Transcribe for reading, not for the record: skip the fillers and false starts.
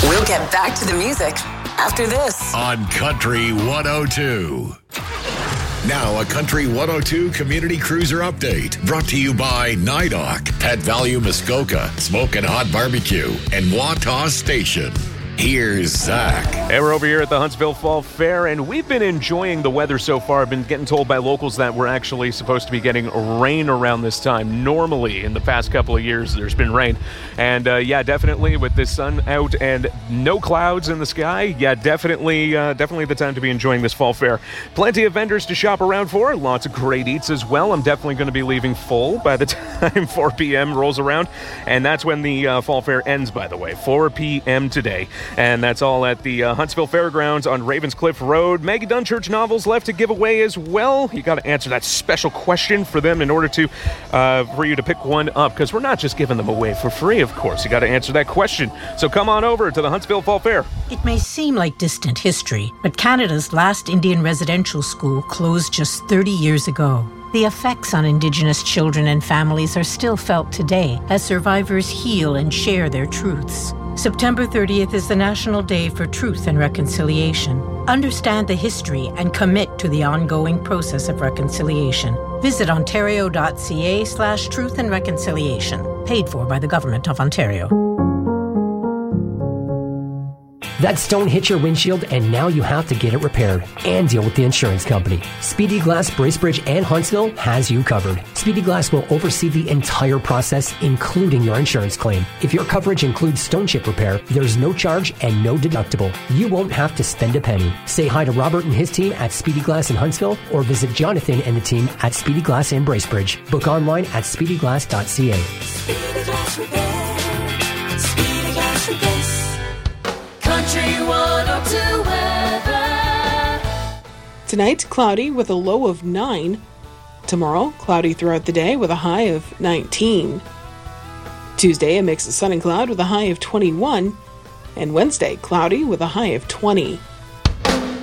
We'll get back to the music after this on Country 102. Now, a Country 102 Community Cruiser update brought to you by NIDOC, Pet Value Muskoka, Smokin' Hot Barbecue, and Wataw Station. Here's Zach. Hey, we're over here at the Huntsville Fall Fair, and we've been enjoying the weather so far. I've been getting told by locals that we're actually supposed to be getting rain around this time. Normally, in the past couple of years, there's been rain. And, definitely with the sun out and no clouds in the sky, definitely the time to be enjoying this Fall Fair. Plenty of vendors to shop around for, lots of great eats as well. I'm definitely going to be leaving full by the time 4 p.m. rolls around, and that's when the Fall Fair ends, by the way, 4 p.m. today. And that's all at the Huntsville Fairgrounds on Ravenscliff Road. Maggie Dunchurch novels left to give away as well. You got to answer that special question for them in order to for you to pick one up, because we're not just giving them away for free, of course. You got to answer that question. So come on over to the Huntsville Fall Fair. It may seem like distant history, but Canada's last Indian residential school closed just 30 years ago. The effects on Indigenous children and families are still felt today as survivors heal and share their truths. September 30th is the National Day for Truth and Reconciliation. Understand the history and commit to the ongoing process of reconciliation. Visit ontario.ca/truth and reconciliation. Paid for by the Government of Ontario. That stone hit your windshield and now you have to get it repaired and deal with the insurance company. Speedy Glass, Bracebridge, and Huntsville has you covered. Speedy Glass will oversee the entire process, including your insurance claim. If your coverage includes stone chip repair, there's no charge and no deductible. You won't have to spend a penny. Say hi to Robert and his team at Speedy Glass in Huntsville, or visit Jonathan and the team at Speedy Glass in Bracebridge. Book online at speedyglass.ca. Speedy Glass Repair. Speedy Glass Repair. Country 102 weather. Tonight, cloudy with a low of 9. Tomorrow, cloudy throughout the day with a high of 19. Tuesday, a mix of sun and cloud with a high of 21. And Wednesday, cloudy with a high of 20.